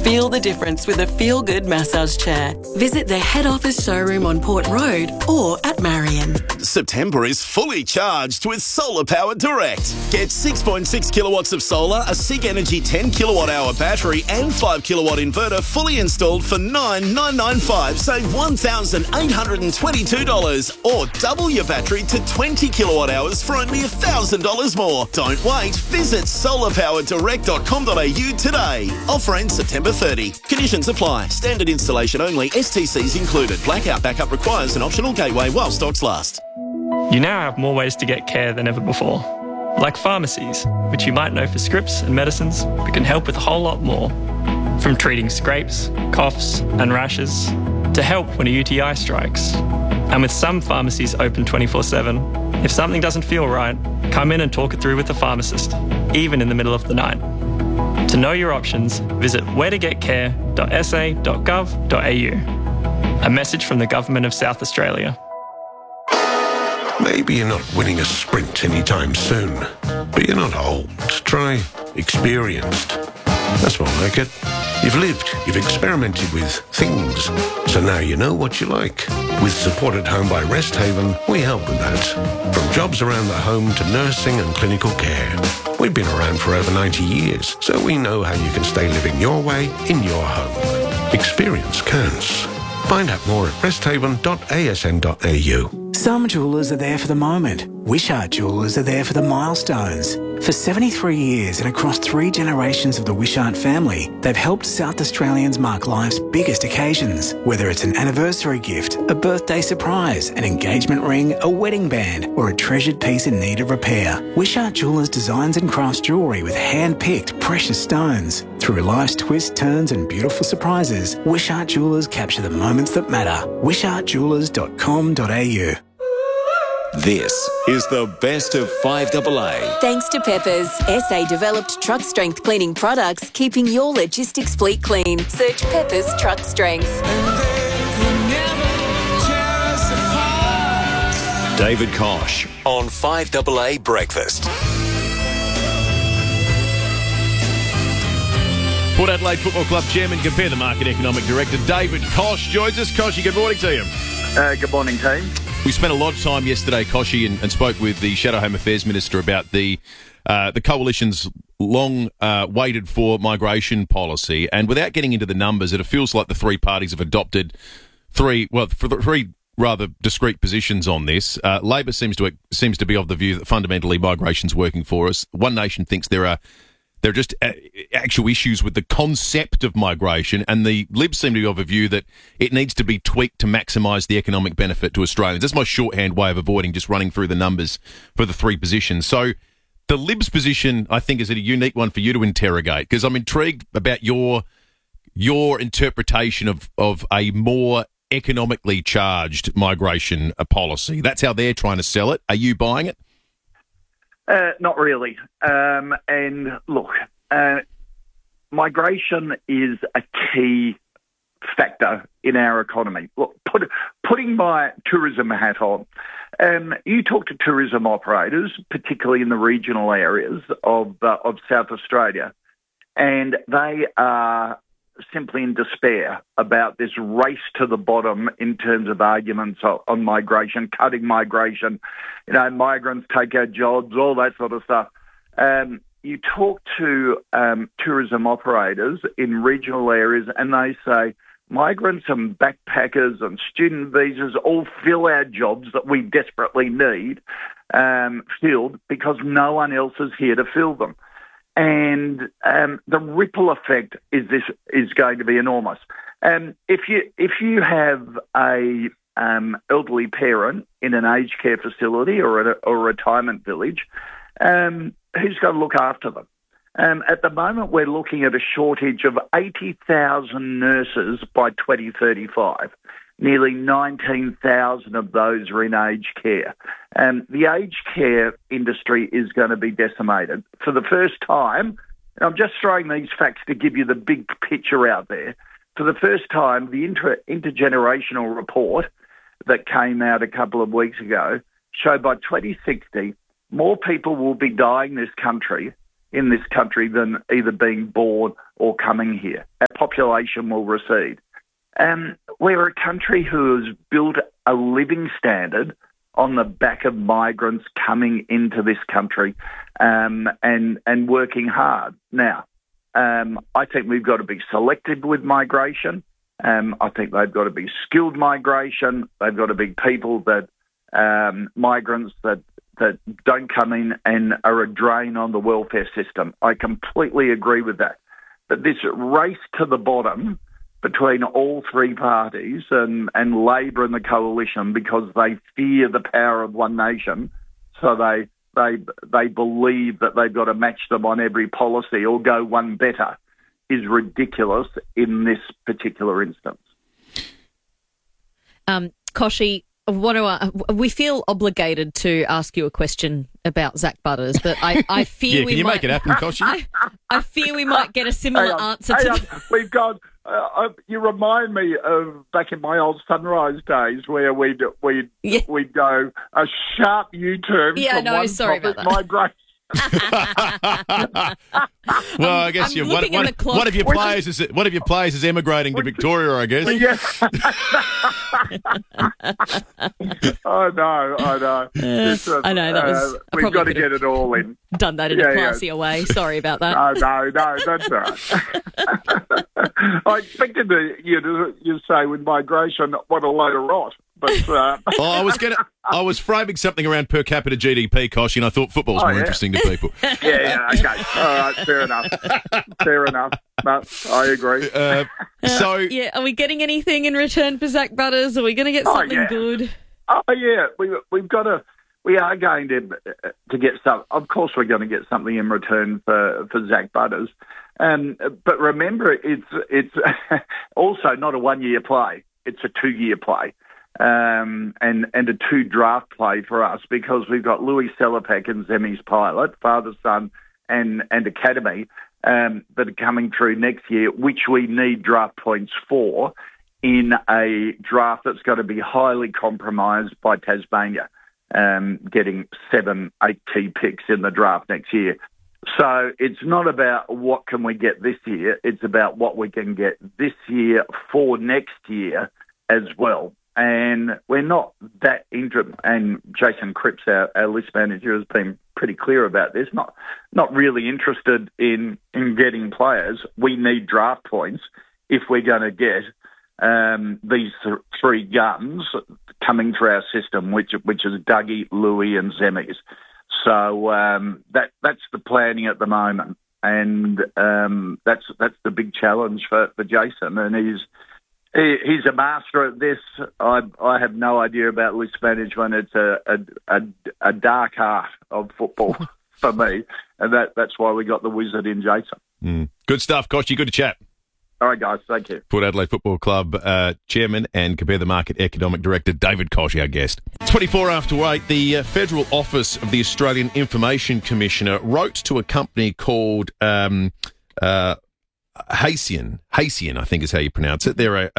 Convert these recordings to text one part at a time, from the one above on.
Feel the difference with a feel-good massage chair. Visit their head office showroom on Port Road or at Marion. September is fully charged with Solar Power Direct. Get 6.6 kilowatts of solar, a SIG Energy 10 kilowatt hour battery and 5 kilowatt inverter fully installed for $9,995. Save $1,822 or double your battery to 20 kilowatt hours for only $1,000 more. Don't wait. Visit solarpowerdirect.com.au today. Offer ends September 30. Conditions apply. Standard installation only. STCs included. Blackout backup requires an optional gateway while stocks last. You now have more ways to get care than ever before. Like pharmacies, which you might know for scripts and medicines, but can help with a whole lot more. From treating scrapes, coughs and rashes, to help when a UTI strikes. And with some pharmacies open 24/7, if something doesn't feel right, come in and talk it through with the pharmacist, even in the middle of the night. To know your options, visit wheretogetcare.sa.gov.au. A message from the Government of South Australia. Maybe you're not winning a sprint anytime soon, but you're not old. Try experienced. That's more like it. You've lived, you've experimented with things, so now you know what you like. With Support at Home by Rest Haven, we help with that. From jobs around the home to nursing and clinical care. We've been around for over 90 years, so we know how you can stay living your way in your home. Experience counts. Find out more at resthaven.asn.au. Some jewellers are there for the moment. Wishart Jewellers are there for the milestones. For 73 years and across 3 generations of the Wishart family, they've helped South Australians mark life's biggest occasions. Whether it's an anniversary gift, a birthday surprise, an engagement ring, a wedding band, or a treasured piece in need of repair, Wishart Jewellers designs and crafts jewellery with hand-picked precious stones. Through life's twists, turns and beautiful surprises, Wishart Jewellers capture the moments that matter. wishartjewellers.com.au. This is the best of 5AA. Thanks to Peppers, SA-developed truck strength cleaning products, keeping your logistics fleet clean. Search Peppers Truck Strength. David Kosh on 5AA Breakfast. Port Adelaide Football Club Chairman, Compare the Market Economic Director, David Kosh joins us. Koshy, good morning to you. Good morning, team. We spent a lot of time yesterday, Koshy, and spoke with the Shadow Home Affairs Minister about the Coalition's long waited for migration policy. And without getting into the numbers, it feels like the three parties have adopted three rather discrete positions on this. Labor seems to be of the view that fundamentally migration's working for us. One Nation thinks there are just actual issues with the concept of migration, and the Libs seem to be of a view that it needs to be tweaked to maximise the economic benefit to Australians. That's my shorthand way of avoiding just running through the numbers for the three positions. So the Libs position, I think, is a unique one for you to interrogate, because I'm intrigued about your interpretation of a more economically charged migration policy. That's how they're trying to sell it. Are you buying it? Not really. And look, migration is a key factor in our economy. Look, putting my tourism hat on, you talk to tourism operators, particularly in the regional areas of South Australia, and they are simply in despair about this race to the bottom in terms of arguments on migration, cutting migration, migrants take our jobs, all that sort of stuff. You talk to tourism operators in regional areas and they say migrants and backpackers and student visas all fill our jobs that we desperately need filled because no one else is here to fill them. And the ripple effect is going to be enormous. If you have a elderly parent in an aged care facility or a retirement village, who's going to look after them? At the moment, we're looking at a shortage of 80,000 nurses by 2035. Nearly 19,000 of those are in aged care. The aged care industry is going to be decimated. For the first time, and I'm just throwing these facts to give you the big picture out there, for the first time, the intergenerational report that came out a couple of weeks ago showed by 2060, more people will be dying in this country than either being born or coming here. Our population will recede. We're a country who has built a living standard on the back of migrants coming into this country and working hard. Now, I think we've got to be selective with migration. I think they've got to be skilled migration. They've got to be people that migrants that don't come in and are a drain on the welfare system. I completely agree with that. But this race to the bottom between all three parties and Labor and the coalition, because they fear the power of one nation, so they believe that they've got to match them on every policy or go one better, is ridiculous in this particular instance. Kochie, we feel obligated to ask you a question about Zach Butters, but I fear can you make it happen, Kochie? I fear we might get a similar answer to we've got. You remind me of back in my old Sunrise days where we'd go a sharp U-turn from one topic migration. Well, I guess one of your players is emigrating to Victoria, I guess. Yeah. I know. I know that was. We've got to get it all in. Done that in a classier way. Sorry about that. No, that's all right. I expected you to say with migration, what a load of rot. But I was framing something around per capita GDP, Kochie, and I thought football's more interesting to people. Yeah, okay. All right, fair enough. No, I agree. Are we getting anything in return for Zach Butters? Are we going to get something good? Oh, yeah. We are going to get some. Of course, we're going to get something in return for Zach Butters. But remember, it's also not a 1-year play. It's a 2-year play. And a 2 draft play for us, because we've got Louis Selipek and Zemi's pilot, father, son, and academy that are coming through next year, which we need draft points for in a draft that's going to be highly compromised by Tasmania, getting 7-8 key picks in the draft next year. So it's not about what can we get this year, it's about what we can get this year for next year as well. And we're not that and Jason Cripps, our list manager, has been pretty clear about this, not really interested in getting players. We need draft points if we're going to get these 3 guns coming through our system, which is Dougie, Louis and Zemis. So that's the planning at the moment. And that's the big challenge for Jason. And He's a master at this. I have no idea about list management. It's a dark art of football for me, and that's why we got the wizard in Jason. Good stuff, Kochie. Good to chat. All right, guys. Thank you. Port Adelaide Football Club Chairman and Compare the Market Economic Director David Kochie, our guest. 24 after 8, the Federal Office of the Australian Information Commissioner wrote to a company called Haysian, I think is how you pronounce it. They're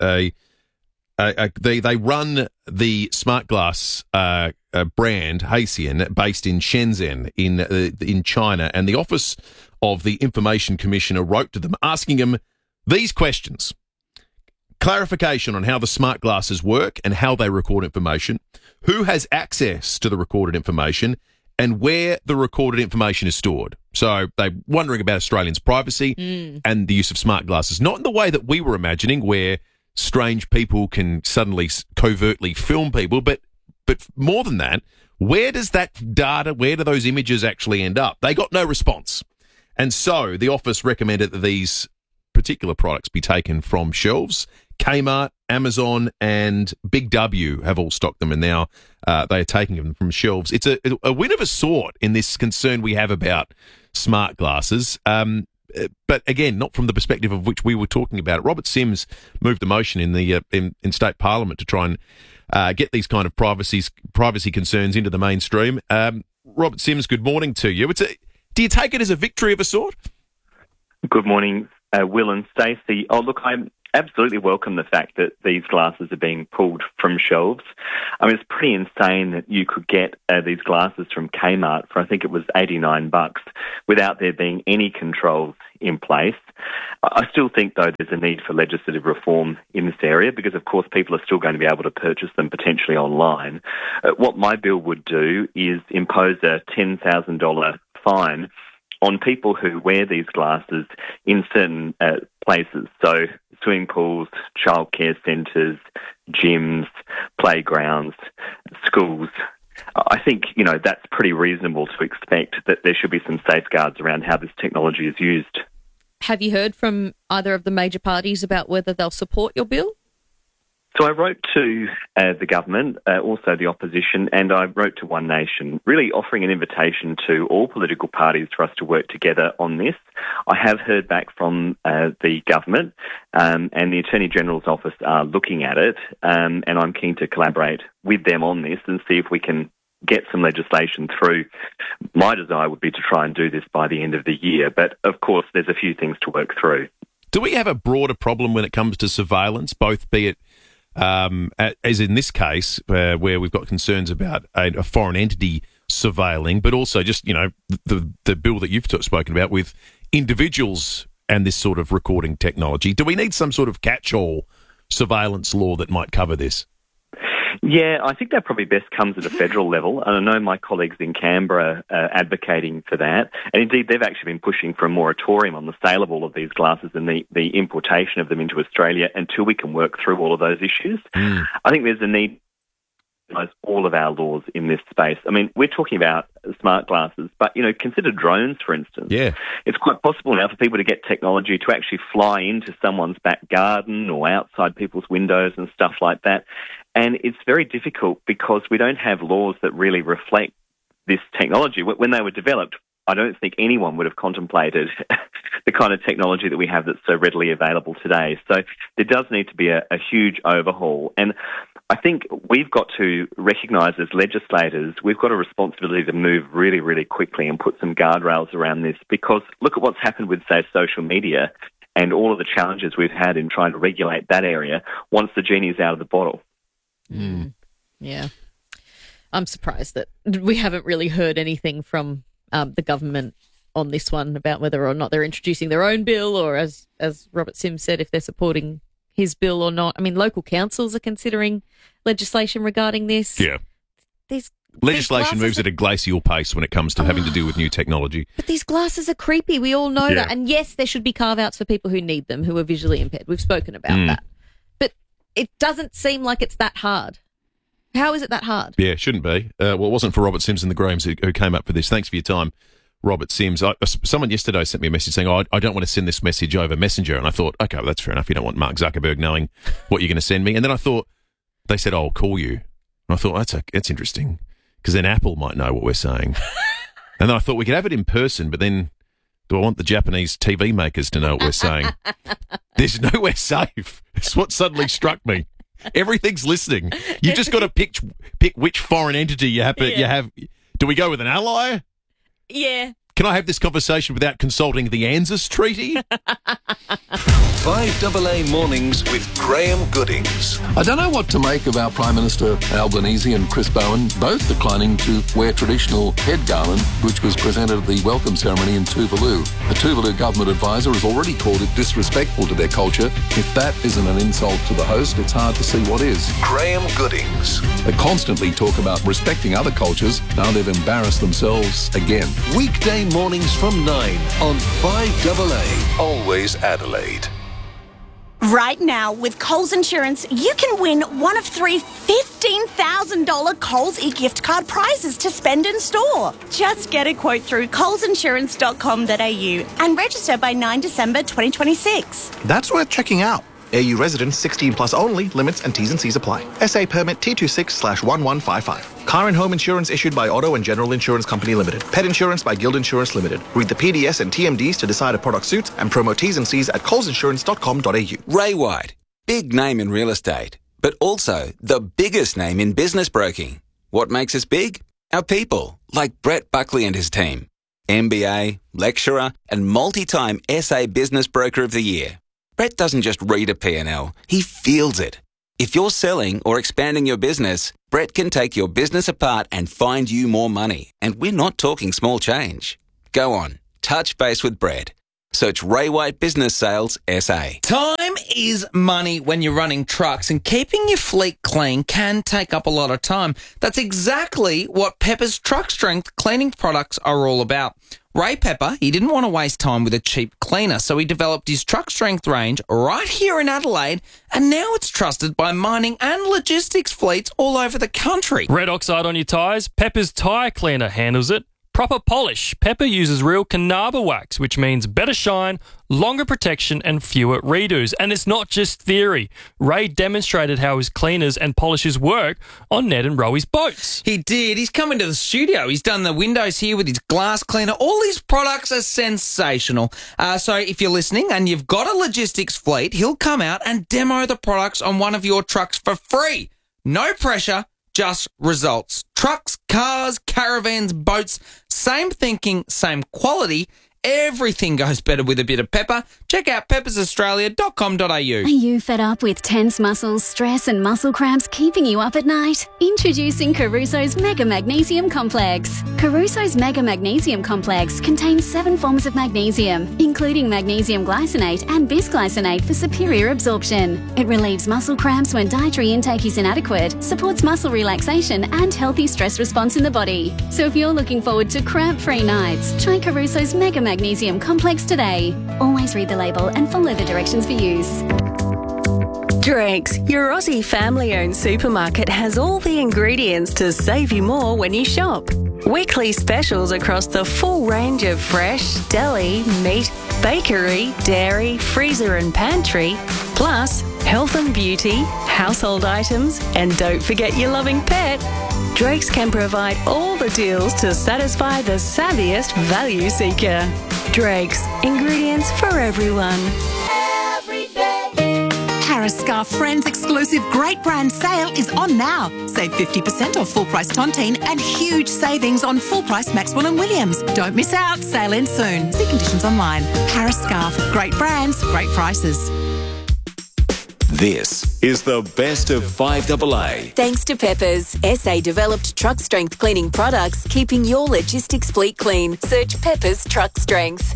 they run the smart glass brand Haysian, based in Shenzhen in China, and the Office of the Information Commissioner wrote to them asking them these questions: clarification on how the smart glasses work and how they record information, who has access to the recorded information, and where the recorded information is stored. So they're wondering about Australians' privacy and the use of smart glasses, not in the way that we were imagining, where strange people can suddenly covertly film people, but more than that, where does that data, where do those images actually end up? They got no response. And so the office recommended that these particular products be taken from shelves. Kmart, Amazon and Big W have all stocked them, and now they are taking them from shelves. It's a win of a sort in this concern we have about smart glasses, but again, not from the perspective of which we were talking about. Robert Sims moved a motion in the in State Parliament to try and get these kind of privacy concerns into the mainstream. Robert Sims, good morning to you. Do you take it as a victory of a sort? Good morning, Will and Stacey. Oh, look, absolutely welcome the fact that these glasses are being pulled from shelves. I mean, it's pretty insane that you could get these glasses from Kmart for, I think it was $89, without there being any controls in place. I still think, though, there's a need for legislative reform in this area because, of course, people are still going to be able to purchase them potentially online. What my bill would do is impose a $10,000 fine on people who wear these glasses in certain places. So swimming pools, childcare centres, gyms, playgrounds, schools. I think, that's pretty reasonable to expect that there should be some safeguards around how this technology is used. Have you heard from either of the major parties about whether they'll support your bill? So I wrote to the government, also the opposition, and I wrote to One Nation, really offering an invitation to all political parties for us to work together on this. I have heard back from the government and the Attorney-General's office are looking at it, and I'm keen to collaborate with them on this and see if we can get some legislation through. My desire would be to try and do this by the end of the year, but of course there's a few things to work through. Do we have a broader problem when it comes to surveillance, both be it as in this case, where we've got concerns about a foreign entity surveilling, but also just, the bill that you've spoken about with individuals and this sort of recording technology? Do we need some sort of catch-all surveillance law that might cover this? Yeah, I think that probably best comes at a federal level, and I know my colleagues in Canberra are advocating for that, and indeed they've actually been pushing for a moratorium on the sale of all of these glasses and the importation of them into Australia until we can work through all of those issues. I think there's a need to all of our laws in this space. I mean, we're talking about smart glasses, but, consider drones, for instance. Yeah. It's quite possible now for people to get technology to actually fly into someone's back garden or outside people's windows and stuff like that. And it's very difficult because we don't have laws that really reflect this technology. When they were developed, I don't think anyone would have contemplated the kind of technology that we have that's so readily available today. So there does need to be a huge overhaul. And I think we've got to recognise as legislators, we've got a responsibility to move really, really quickly and put some guardrails around this, because look at what's happened with, say, social media and all of the challenges we've had in trying to regulate that area once the genie's out of the bottle. Yeah. I'm surprised that we haven't really heard anything from the government on this one about whether or not they're introducing their own bill, or as Robert Sims said, if they're supporting his bill or not. I mean, local councils are considering legislation regarding this. Yeah. Legislation moves at a glacial pace when it comes to having to do with new technology. But these glasses are creepy. We all know that. And yes, there should be carve-outs for people who need them, who are visually impaired. We've spoken about that. But it doesn't seem like it's that hard. How is it that hard? Yeah, it shouldn't be. Well, it wasn't for Robert Sims and the Grahams who came up for this. Thanks for your time, Robert Sims. Someone yesterday sent me a message saying, I don't want to send this message over Messenger. And I thought, okay, well, that's fair enough. You don't want Mark Zuckerberg knowing what you're going to send me. And then I thought, they said, I'll call you. And I thought, that's interesting, because then Apple might know what we're saying. And then I thought we could have it in person, but then do I want the Japanese TV makers to know what we're saying? There's nowhere safe. It's what suddenly struck me. Everything's listening. You've just got to pick which foreign entity you have. Do we go with an ally? Yeah. Can I have this conversation without consulting the ANZUS Treaty? 5AA Mornings with Graham Goodings. I don't know what to make of our Prime Minister Albanese and Chris Bowen both declining to wear traditional head garland, which was presented at the welcome ceremony in Tuvalu. The Tuvalu government advisor has already called it disrespectful to their culture. If that isn't an insult to the host, it's hard to see what is. Graham Goodings. They constantly talk about respecting other cultures. Now they've embarrassed themselves again. Weekday mornings from 9 on 5AA. Always Adelaide. Right now, with Coles Insurance, you can win one of 3 $15,000 Coles e-gift card prizes to spend in store. Just get a quote through colesinsurance.com.au and register by 9 December 2026. That's worth checking out. AU residents 16 plus only. Limits and T's and C's apply. SA permit T26/1155. Car and home insurance issued by Auto and General Insurance Company Limited. Pet insurance by Guild Insurance Limited. Read the PDS and TMDs to decide if product suits, and promo T's and C's at colesinsurance.com.au. Ray White, big name in real estate, but also the biggest name in business broking. What makes us big? Our people, like Brett Buckley and his team. MBA, lecturer, and multi-time SA Business Broker of the Year. Brett doesn't just read a P&L, he feels it. If you're selling or expanding your business, Brett can take your business apart and find you more money. And we're not talking small change. Go on, touch base with Brett. Search Ray White Business Sales SA. Time is money when you're running trucks, and keeping your fleet clean can take up a lot of time. That's exactly what Pepper's Truck Strength cleaning products are all about. Ray Pepper, he didn't want to waste time with a cheap cleaner, so he developed his Truck Strength range right here in Adelaide, and now it's trusted by mining and logistics fleets all over the country. Red oxide on your tyres? Pepper's Tyre Cleaner handles it. Proper polish. Pepper uses real Carnauba wax, which means better shine, longer protection and fewer redos. And it's not just theory. Ray demonstrated how his cleaners and polishers work on Ned and Rowy's boats. He did. He's come into the studio. He's done the windows here with his glass cleaner. All his products are sensational. So if you're listening and you've got a logistics fleet, he'll come out and demo the products on one of your trucks for free. No pressure, just results. Trucks, cars, caravans, boats, same thinking, same quality. Everything goes better with a bit of pepper. Check out peppersaustralia.com.au. Are you fed up with tense muscles, stress and muscle cramps keeping you up at night? Introducing Caruso's Mega Magnesium Complex. Caruso's Mega Magnesium Complex contains 7 forms of magnesium, including magnesium glycinate and bisglycinate for superior absorption. It relieves muscle cramps when dietary intake is inadequate, supports muscle relaxation and healthy stress response in the body. So if you're looking forward to cramp-free nights, try Caruso's Mega Magnesium Complex today. Always read the label and follow the directions for use. Drake's, your Aussie family-owned supermarket, has all the ingredients to save you more when you shop. Weekly specials across the full range of fresh, deli, meat, bakery, dairy, freezer and pantry, plus health and beauty, household items, and don't forget your loving pet. Drake's can provide all the deals to satisfy the savviest value seeker. Drake's, ingredients for everyone. Harris Scarf Friends exclusive great brand sale is on now. Save 50% off full price Tontine and huge savings on full price Maxwell and Williams. Don't miss out. Sale ends soon. See conditions online. Harris Scarf. Great brands, great prices. This is the best of 5AA. Thanks to Peppers, SA developed truck strength cleaning products, keeping your logistics fleet clean. Search Peppers Truck Strength.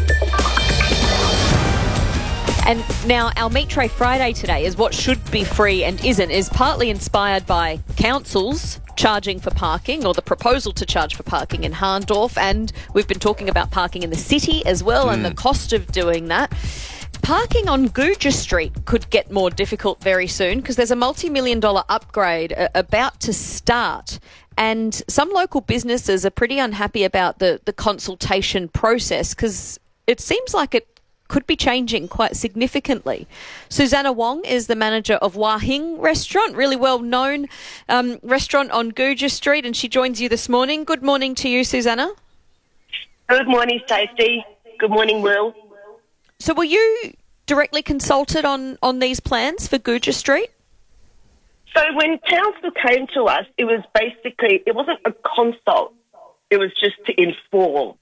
And now our Meat Tray Friday today is what should be free and isn't, is partly inspired by councils charging for parking, or the proposal to charge for parking in Harndorf, and we've been talking about parking in the city as well and the cost of doing that. Parking on Gooja Street could get more difficult very soon because there's a multi-million-dollar upgrade about to start. And some local businesses are pretty unhappy about the consultation process because it seems like it could be changing quite significantly. Susanna Wong is the manager of Wah Hing Restaurant, really well-known restaurant on Gooja Street, and she joins you this morning. Good morning to you, Susanna. Good morning, Stacey. Good morning, Will. So were you directly consulted on these plans for Gooja Street? So when council came to us, it was basically, it wasn't a consult. It was just to inform.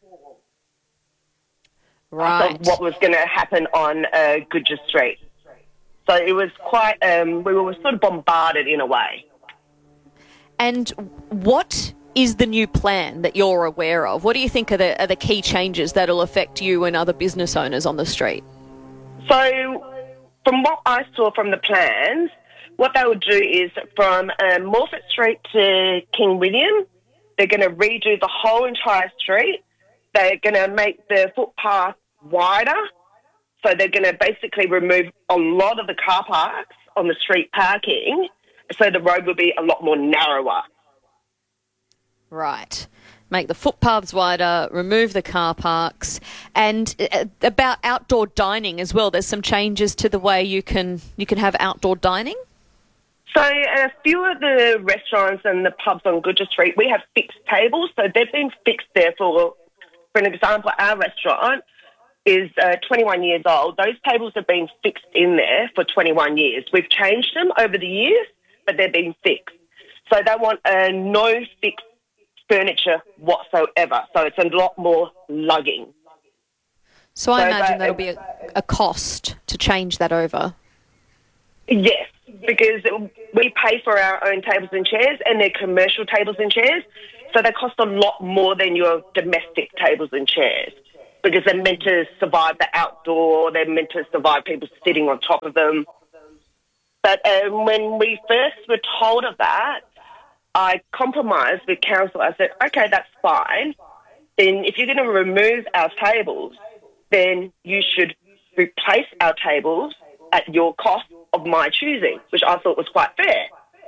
Right. Of what was going to happen on Gooja Street. So it was quite, we were sort of bombarded in a way. And what is the new plan that you're aware of? What do you think are the key changes that will affect you and other business owners on the street? So from what I saw from the plans, what they would do is from Morfett Street to King William, they're going to redo the whole entire street. They're going to make the footpath wider. So they're going to basically remove a lot of the car parks on the street parking, so the road will be a lot more narrower. Right. Make the footpaths wider, remove the car parks, and about outdoor dining as well. There's some changes to the way you can have outdoor dining. So a few of the restaurants and the pubs on Gooja Street, we have fixed tables. So they've been fixed there for an example, our restaurant is 21 years old. Those tables have been fixed in there for 21 years. We've changed them over the years, but they've been fixed. So they want no fixed furniture whatsoever. So it's a lot more lugging. So I imagine that'll be a cost to change that over. Yes, because we pay for our own tables and chairs, and they're commercial tables and chairs, so they cost a lot more than your domestic tables and chairs, because they're meant to survive the outdoor, they're meant to survive people sitting on top of them. But when we first were told of that, I compromised with council. I said, okay, that's fine. Then if you're going to remove our tables, then you should replace our tables at your cost of my choosing, which I thought was quite fair.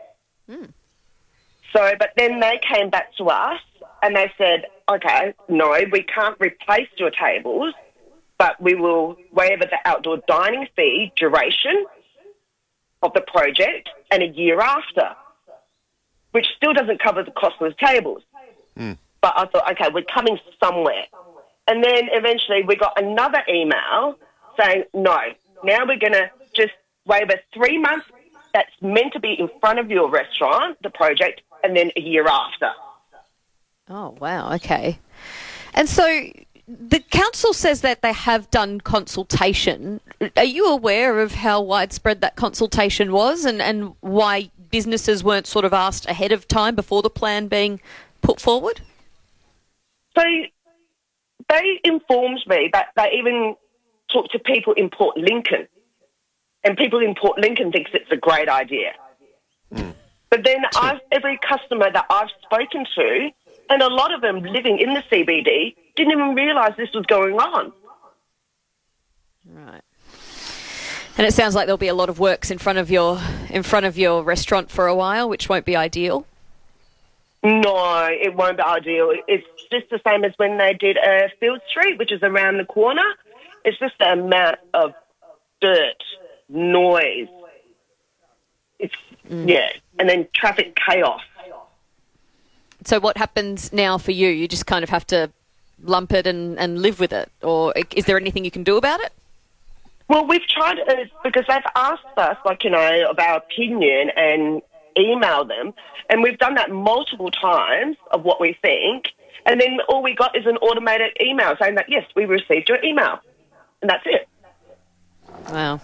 So, but then they came back to us and they said, okay, no, we can't replace your tables, but we will waive the outdoor dining fee duration of the project and a year after, which still doesn't cover the cost of the tables. But I thought, okay, we're coming somewhere. And then eventually we got another email saying, no, now we're going to just waive a 3 months that's meant to be in front of your restaurant, the project, and then a year after. Oh, wow, okay. And so the council says that they have done consultation. Are you aware of how widespread that consultation was and why businesses weren't sort of asked ahead of time before the plan being put forward? So they informed me that they even talked to people in Port Lincoln, and people in Port Lincoln thinks it's a great idea. But then every customer that I've spoken to, and a lot of them living in the CBD, didn't even realise this was going on. Right. And it sounds like there'll be a lot of works in front of your restaurant for a while, which won't be ideal. No, it won't be ideal. It's just the same as when they did Field Street, which is around the corner. It's just the amount of dirt, noise. It's and then traffic chaos. So what happens now for you? You just kind of have to lump it and live with it? Or is there anything you can do about it? Well, we've tried, because they've asked us, of our opinion and email them, and we've done that multiple times of what we think, and then all we got is an automated email saying that, yes, we received your email, and that's it. Wow.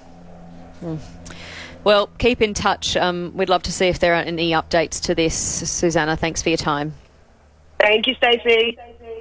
Well, keep in touch. We'd love to see if there are any updates to this. Susanna, thanks for your time. Thank you, Stacey.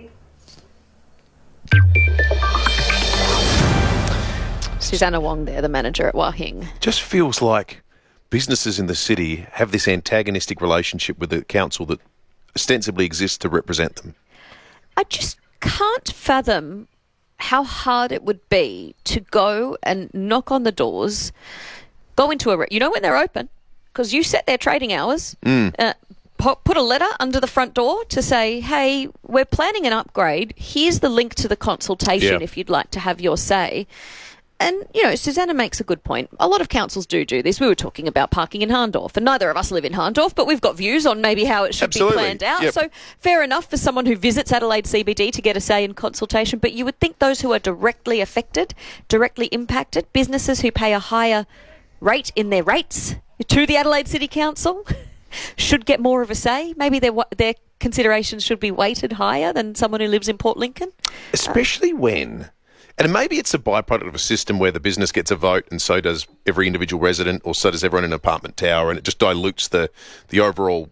Susanna Wong there, the manager at Wah Hing. Just feels like businesses in the city have this antagonistic relationship with the council that ostensibly exists to represent them. I just can't fathom how hard it would be to go and knock on the doors, go into when they're open, because you set their trading hours, put a letter under the front door to say, hey, we're planning an upgrade. Here's the link to the consultation if you'd like to have your say. And, Susanna makes a good point. A lot of councils do this. We were talking about parking in Hahndorf, and neither of us live in Hahndorf, but we've got views on maybe how it should be planned out. Yep. So fair enough for someone who visits Adelaide CBD to get a say in consultation, but you would think those who are directly affected, directly impacted, businesses who pay a higher rate in their rates to the Adelaide City Council should get more of a say. Maybe their considerations should be weighted higher than someone who lives in Port Lincoln. Especially when... And maybe it's a byproduct of a system where the business gets a vote and so does every individual resident, or so does everyone in an apartment tower, and it just dilutes the overall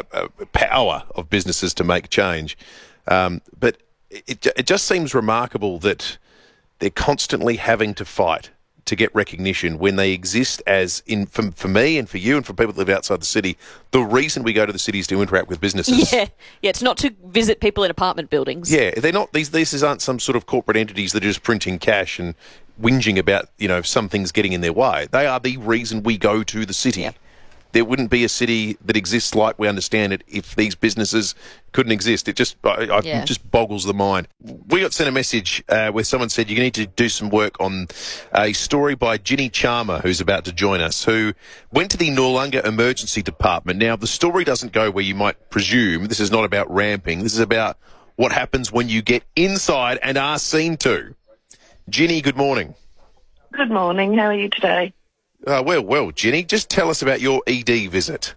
power of businesses to make change. But it just seems remarkable that they're constantly having to fight to get recognition when they exist as, for me and for you and for people that live outside the city, the reason we go to the city is to interact with businesses. Yeah, it's not to visit people in apartment buildings. Yeah, they're not. These aren't some sort of corporate entities that are just printing cash and whinging about, some things getting in their way. They are the reason we go to the city. Yep. There wouldn't be a city that exists like we understand it if these businesses couldn't exist. It just just boggles the mind. We got sent a message where someone said you need to do some work on a story by Ginny Charmer, who's about to join us, who went to the Noarlunga Emergency Department. Now, the story doesn't go where you might presume. This is not about ramping. This is about what happens when you get inside and are seen to. Ginny, good morning. Good morning. How are you today? Well, Ginny, just tell us about your ED visit.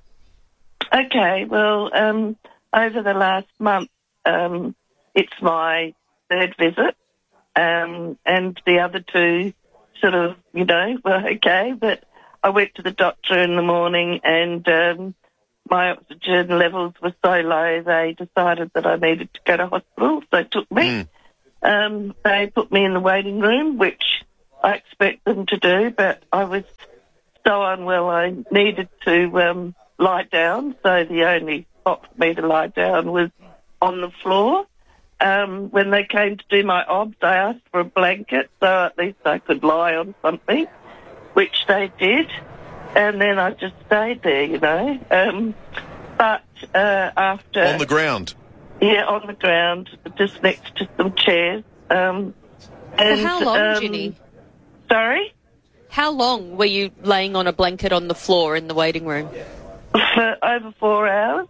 Okay, well, over the last month, it's my third visit. and the other two sort of, were okay. But I went to the doctor in the morning and my oxygen levels were so low they decided that I needed to go to hospital, so they took me. They put me in the waiting room, which I expect them to do, but I was so unwell I needed to lie down, so the only spot for me to lie down was on the floor. When they came to do my obs, I asked for a blanket so at least I could lie on something, which they did, and then I just stayed there, but after... On the ground? Yeah, on the ground, just next to some chairs. And For how long, Ginny? Sorry? How long were you laying on a blanket on the floor in the waiting room? For over 4 hours.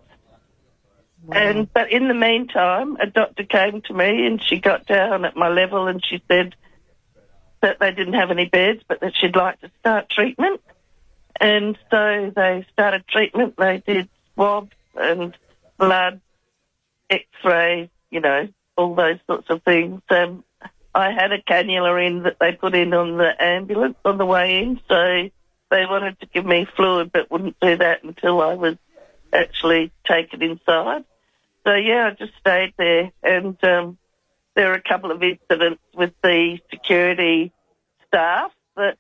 Wow. But in the meantime, a doctor came to me and she got down at my level and she said that they didn't have any beds but that she'd like to start treatment. And so they started treatment. They did swabs and blood, X-rays, all those sorts of things. I had a cannula in that they put in on the ambulance on the way in, so they wanted to give me fluid but wouldn't do that until I was actually taken inside. So, yeah, I just stayed there. And there were a couple of incidents with the security staff that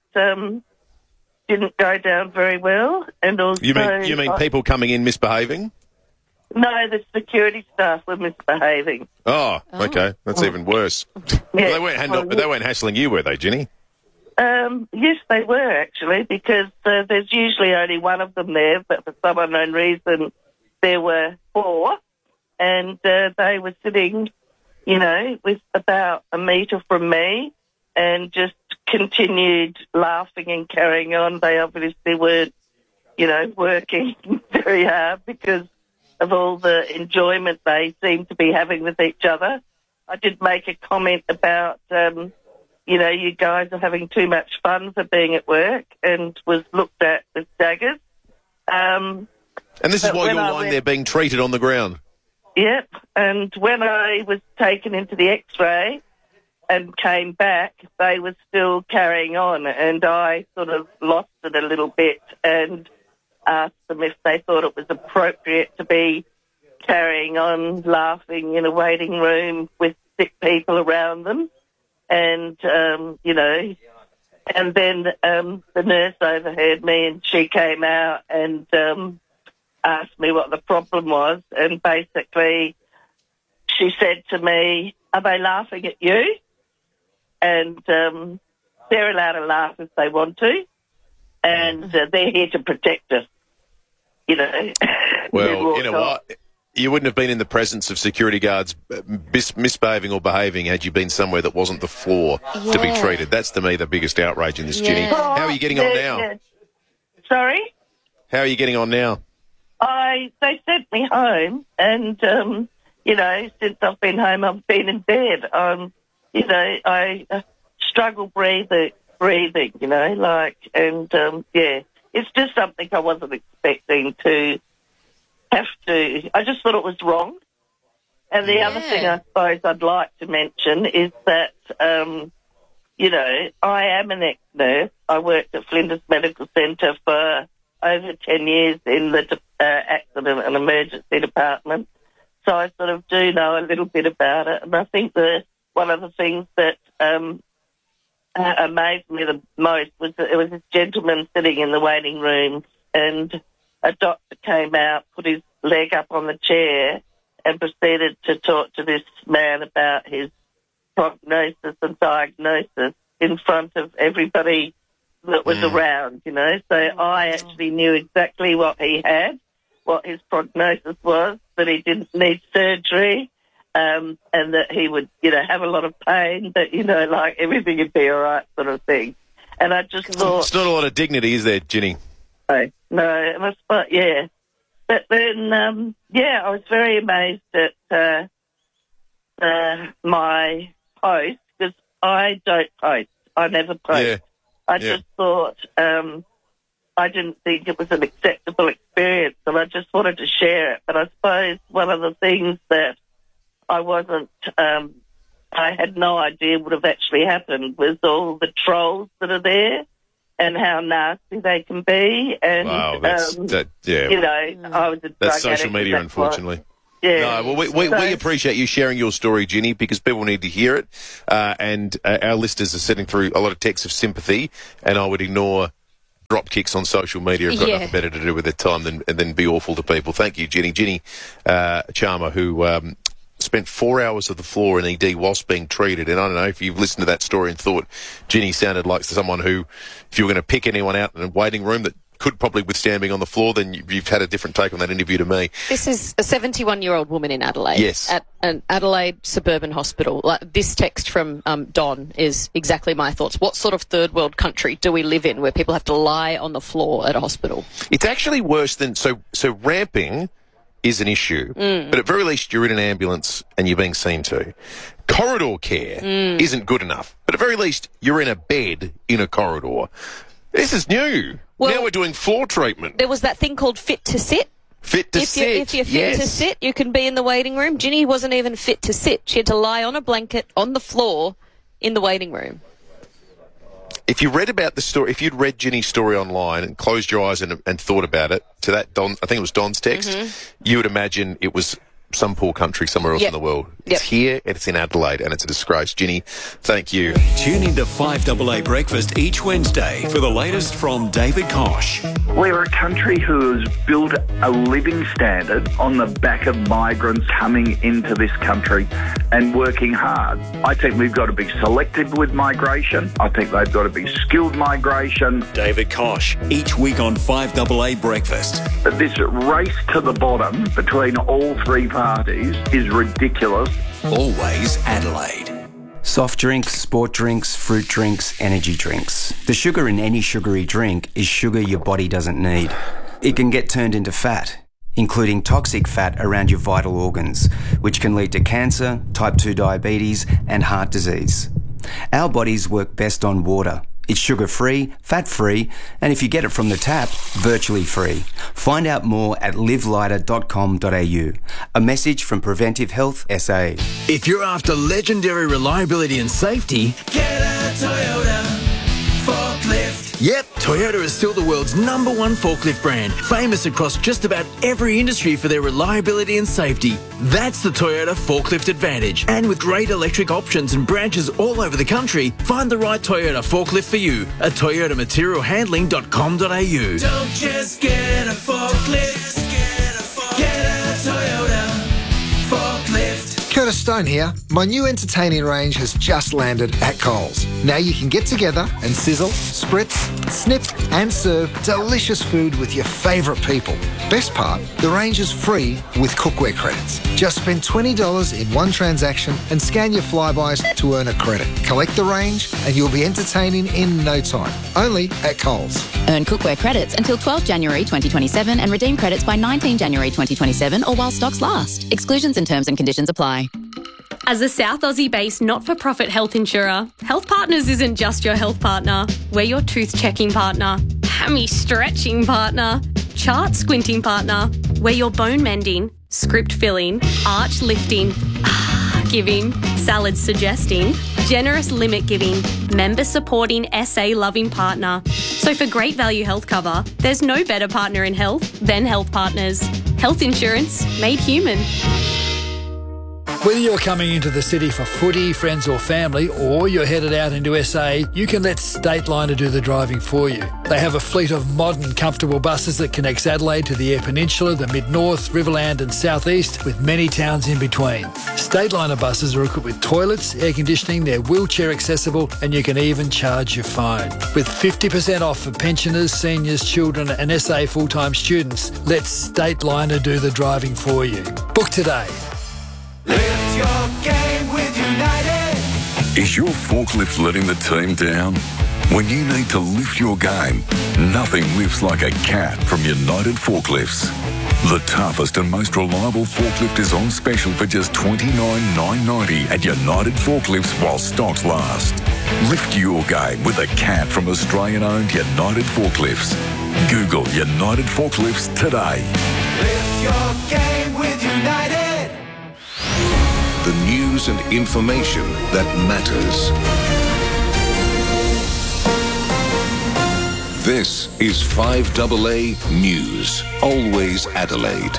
didn't go down very well. And also, You mean people coming in misbehaving? No, the security staff were misbehaving. Oh, okay. That's even worse. Yeah. They weren't hassling you, were they, Ginny? Yes, they were, actually, because there's usually only one of them there, but for some unknown reason there were 4, and they were sitting, with about a metre from me and just continued laughing and carrying on. They obviously weren't, working very hard because of all the enjoyment they seemed to be having with each other. I did make a comment about, you guys are having too much fun for being at work, and was looked at with daggers. And this is why you're lying there being treated on the ground? Yep, and when I was taken into the X-ray and came back, they were still carrying on, and I sort of lost it a little bit and asked them if they thought it was appropriate to be carrying on laughing in a waiting room with sick people around them. And, and then the nurse overheard me and she came out and asked me what the problem was. And basically she said to me, "Are they laughing at you?" And they're allowed to laugh if they want to. And they're here to protect us, Well, you know what? You wouldn't have been in the presence of security guards misbehaving or behaving had you been somewhere that wasn't the floor to be treated. That's, to me, the biggest outrage in this, Ginny. How are you getting on now? Sorry? How are you getting on now? They sent me home, and, since I've been home, I've been in bed. I struggle breathing, it's just something I wasn't expecting to have to. I just thought it was wrong. And the other thing I suppose I'd like to mention is that, I am an ex-nurse. I worked at Flinders Medical Centre for over 10 years in the accident and emergency department. So I sort of do know a little bit about it. And I think one of the things that amazed me the most was that there was this gentleman sitting in the waiting room and a doctor came out, put his leg up on the chair and proceeded to talk to this man about his prognosis and diagnosis in front of everybody that was around, So I actually knew exactly what he had, what his prognosis was, that he didn't need surgery, and that he would, have a lot of pain, but, everything would be all right sort of thing. And I just thought... It's not a lot of dignity, is there, Ginny? No, but yeah. But then, I was very amazed at my post, because I don't post. I never post. Yeah. I just thought I didn't think it was an acceptable experience, and I just wanted to share it. But I suppose one of the things that I wasn't I had no idea would have actually happened with all the trolls that are there and how nasty they can be. And, wow, yeah. You know, I was a drug That's social addict, media, and that's why- unfortunately. Yeah. No, well, we appreciate you sharing your story, Ginny, because people need to hear it. And our listeners are sending through a lot of texts of sympathy, and I would ignore drop kicks on social media. Have got nothing better to do with their time than be awful to people. Thank you, Ginny. Ginny Charmer, who spent 4 hours of the floor in ED whilst being treated. And I don't know if you've listened to that story and thought Ginny sounded like someone who, if you were going to pick anyone out in a waiting room that could probably withstand being on the floor, then you've had a different take on that interview to me. This is a 71-year-old woman in Adelaide. Yes. At an Adelaide suburban hospital. Like, this text from Don is exactly my thoughts. What sort of third world country do we live in where people have to lie on the floor at a hospital? It's actually worse than... So ramping is an issue, but at very least you're in an ambulance and you're being seen to. Corridor care isn't good enough, but at very least you're in a bed in a corridor. This is new. Well, now we're doing floor treatment. There was that thing called fit to sit. Fit to sit. If you're fit to sit, you can be in the waiting room. Ginny wasn't even fit to sit. She had to lie on a blanket on the floor in the waiting room. If you read about the story, if you'd read Ginny's story online and closed your eyes and thought about it, to that Don, I think it was Don's text, you would imagine it was some poor country somewhere else in the world. It's here, it's in Adelaide, and it's a disgrace. Ginny, thank you. Tune in to 5AA Breakfast each Wednesday for the latest from David Kosh. We're a country who has built a living standard on the back of migrants coming into this country and working hard. I think we've got to be selective with migration. I think they've got to be skilled migration. David Kosh, each week on 5AA Breakfast. This race to the bottom between all three parties is ridiculous. Always Adelaide. Soft drinks, sport drinks, fruit drinks, energy drinks. The sugar in any sugary drink is sugar your body doesn't need. It can get turned into fat, including toxic fat around your vital organs, which can lead to cancer, type 2 diabetes, and heart disease. Our bodies work best on water. It's sugar-free, fat-free, and if you get it from the tap, virtually free. Find out more at livelighter.com.au. A message from Preventive Health SA. If you're after legendary reliability and safety, get a Toyota forklift. Yep, Toyota is still the world's #1 forklift brand, famous across just about every industry for their reliability and safety. That's the Toyota Forklift Advantage. And with great electric options and branches all over the country, find the right Toyota forklift for you at toyotamaterialhandling.com.au. Don't just get a forklift, get a Toyota forklift. Curtis Stone here. My new entertaining range has just landed at Coles. Now you can get together and sizzle, spritz, snip and serve delicious food with your favourite people. Best part, the range is free with cookware credits. Just spend $20 in one transaction and scan your Flybys to earn a credit. Collect the range and you'll be entertaining in no time. Only at Coles. Earn cookware credits until 12 January 2027 and redeem credits by 19 January 2027 or while stocks last. Exclusions and terms and conditions apply. As a South Aussie-based not-for-profit health insurer, Health Partners isn't just your health partner. We're your tooth-checking partner, hammy-stretching partner, chart-squinting partner. We're your bone-mending, script-filling, arch-lifting, giving, salad-suggesting, generous limit-giving, member-supporting, SA-loving partner. So for great value health cover, there's no better partner in health than Health Partners. Health insurance made human. Whether you're coming into the city for footy, friends or family, or you're headed out into SA, you can let Stateliner do the driving for you. They have a fleet of modern, comfortable buses that connects Adelaide to the Eyre Peninsula, the Mid-North, Riverland and South East, with many towns in between. Stateliner buses are equipped with toilets, air conditioning, they're wheelchair accessible, and you can even charge your phone. With 50% off for pensioners, seniors, children and SA full-time students, let Stateliner do the driving for you. Book today. Lift your game with United. Is your forklift letting the team down? When you need to lift your game, nothing lifts like a cat from United Forklifts. The toughest and most reliable forklift is on special for just $29,990 at United Forklifts while stocks last. Lift your game with a cat from Australian-owned United Forklifts. Google United Forklifts today. Lift your game with United. The new news and information that matters. This is 5AA News. Always Adelaide.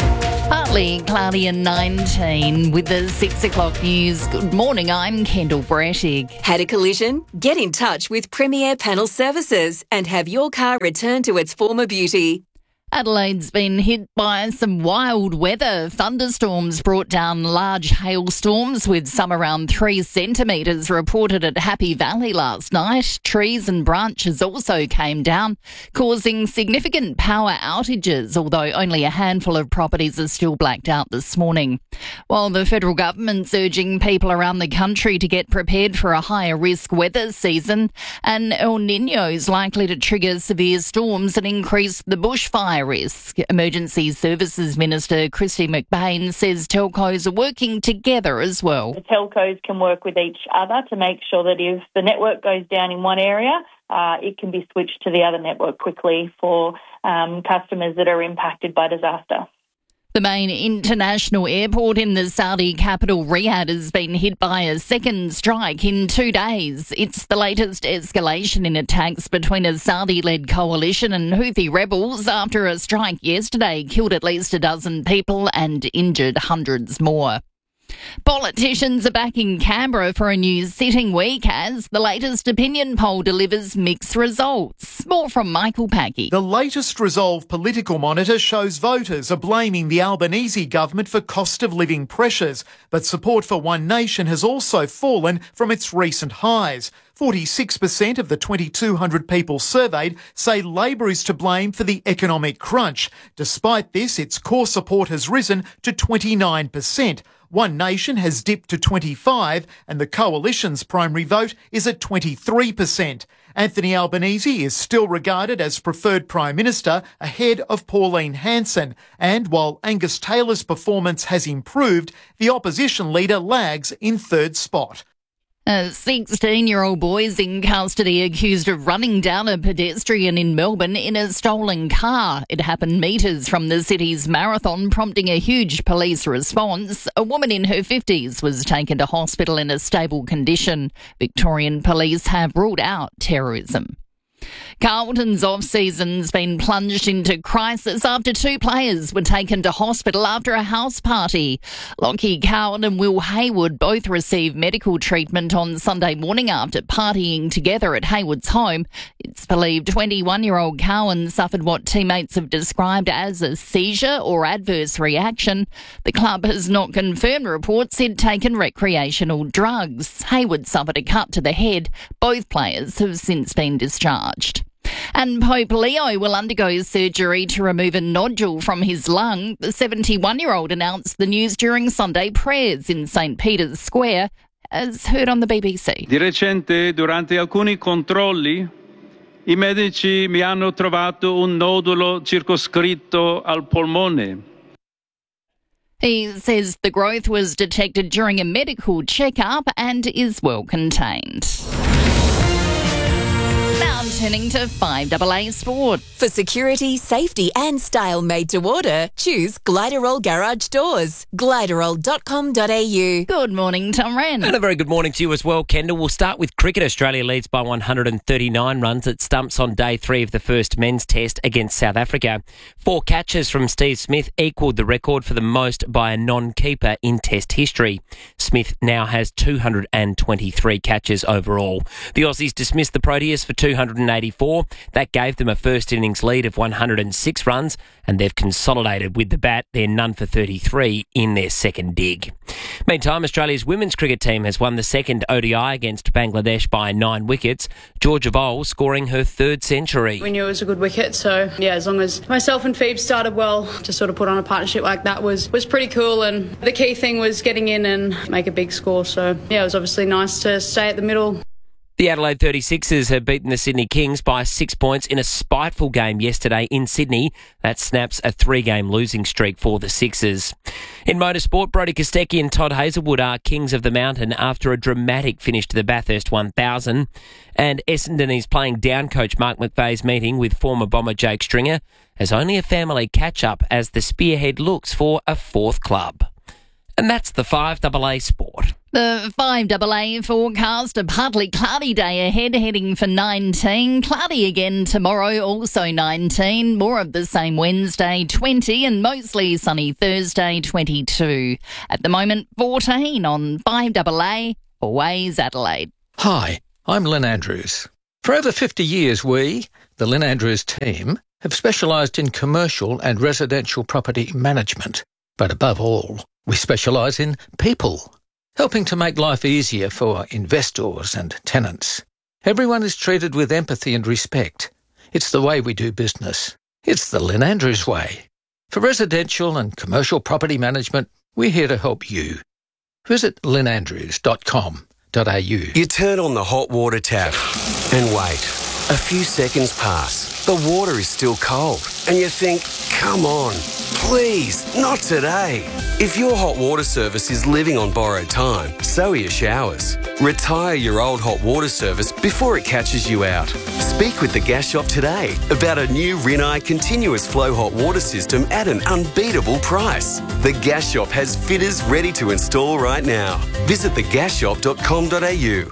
Partly cloudy and 19 with the 6 o'clock news. Good morning, I'm Kendall Brettig. Had a collision? Get in touch with Premier Panel Services and have your car returned to its former beauty. Adelaide's been hit by some wild weather. Thunderstorms brought down large hailstorms with some around 3 centimetres reported at Happy Valley last night. Trees and branches also came down, causing significant power outages, although only a handful of properties are still blacked out this morning. While the federal government's urging people around the country to get prepared for a higher risk weather season, and El Niño is likely to trigger severe storms and increase the bushfire risk. Emergency Services Minister Christy McBain says telcos are working together as well. The telcos can work with each other to make sure that if the network goes down in one area, it can be switched to the other network quickly for customers that are impacted by disaster. The main international airport in the Saudi capital, Riyadh, has been hit by a second strike in 2 days. It's the latest escalation in attacks between a Saudi-led coalition and Houthi rebels after a strike yesterday killed at least a dozen people and injured hundreds more. Politicians are back in Canberra for a new sitting week as the latest opinion poll delivers mixed results. More from Michael Packy. The latest Resolve political monitor shows voters are blaming the Albanese government for cost of living pressures, but support for One Nation has also fallen from its recent highs. 46% of the 2,200 people surveyed say Labor is to blame for the economic crunch. Despite this, its core support has risen to 29%. One Nation has dipped to 25% and the Coalition's primary vote is at 23%. Anthony Albanese is still regarded as preferred Prime Minister ahead of Pauline Hanson. And while Angus Taylor's performance has improved, the opposition leader lags in third spot. A 16-year-old boy is in custody accused of running down a pedestrian in Melbourne in a stolen car. It happened metres from the city's marathon, prompting a huge police response. A woman in her 50s was taken to hospital in a stable condition. Victorian police have ruled out terrorism. Carlton's off-season's been plunged into crisis after 2 players were taken to hospital after a house party. Lockie Cowan and Will Hayward both received medical treatment on Sunday morning after partying together at Hayward's home. It's believed 21-year-old Cowan suffered what teammates have described as a seizure or adverse reaction. The club has not confirmed reports he'd taken recreational drugs. Hayward suffered a cut to the head. Both players have since been discharged. And Pope Leo will undergo surgery to remove a nodule from his lung. The 71-year-old announced the news during Sunday prayers in St. Peter's Square, as heard on the BBC. Di recente, durante alcuni controlli, i medici mi hanno trovato un nodulo circoscritto al polmone. He says the growth was detected during a medical checkup and is well contained. Now turning to 5AA Sport. For security, safety and style made to order, choose Gliderol Garage Doors. Gliderol.com.au. Good morning, Tom Wren. And a very good morning to you as well, Kendall. We'll start with cricket. Australia leads by 139 runs at stumps on day 3 of the first men's test against South Africa. 4 catches from Steve Smith equalled the record for the most by a non-keeper in test history. Smith now has 223 catches overall. The Aussies dismissed the Proteas for 284. That gave them a first innings lead of 106 runs, and they've consolidated with the bat. They're none for 33 in their second dig. Meantime, Australia's women's cricket team has won the second ODI against Bangladesh by 9 wickets. Georgia Vole scoring her 3rd century. We knew it was a good wicket, so yeah, as long as myself and Phoebe started well, to sort of put on a partnership like that was pretty cool, and the key thing was getting in and make a big score. So yeah, it was obviously nice to stay at the middle. The Adelaide 36ers have beaten the Sydney Kings by 6 points in a spiteful game yesterday in Sydney. That snaps a 3-game losing streak for the Sixers. In motorsport, Brodie Kostecki and Todd Hazelwood are kings of the mountain after a dramatic finish to the Bathurst 1000. And Essendon is playing down coach Mark McVeigh's meeting with former bomber Jake Stringer as only a family catch-up as the Spearhead looks for a 4th club. And that's the 5AA Sport. The 5AA forecast, a partly cloudy day ahead, heading for 19. Cloudy again tomorrow, also 19. More of the same Wednesday, 20, and mostly sunny Thursday, 22. At the moment, 14 on 5AA, Always Adelaide. Hi, I'm Lynn Andrews. For over 50 years, we, the Lynn Andrews team, have specialised in commercial and residential property management. But above all, we specialise in people, helping to make life easier for investors and tenants. Everyone is treated with empathy and respect. It's the way we do business. It's the Lynn Andrews way. For residential and commercial property management, we're here to help you. Visit lynnandrews.com.au. You turn on the hot water tap and wait. A few seconds pass. The water is still cold. And you think, come on, please, not today. If your hot water service is living on borrowed time, so are your showers. Retire your old hot water service before it catches you out. Speak with the Gas Shop today about a new Rinnai continuous flow hot water system at an unbeatable price. The Gas Shop has fitters ready to install right now. Visit thegasshop.com.au.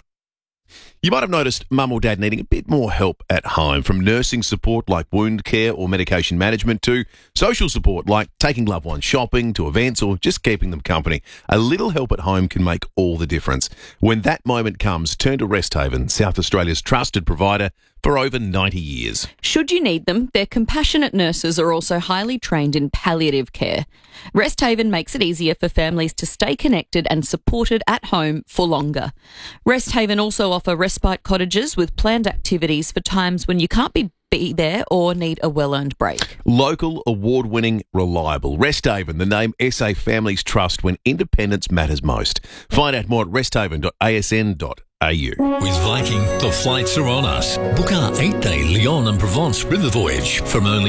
You might have noticed mum or dad needing a bit more help at home, from nursing support like wound care or medication management to social support like taking loved ones shopping, to events or just keeping them company. A little help at home can make all the difference. When that moment comes, turn to Resthaven, South Australia's trusted provider for over 90 years. Should you need them, their compassionate nurses are also highly trained in palliative care. Resthaven makes it easier for families to stay connected and supported at home for longer. Resthaven also offer respite cottages with planned activities for times when you can't be there or need a well-earned break. Local, award-winning, reliable. Resthaven, the name SA families trust when independence matters most. Find out more at resthaven.asn.au. With Viking, the flights are on us. Book our 8-day Lyon and Provence river voyage from only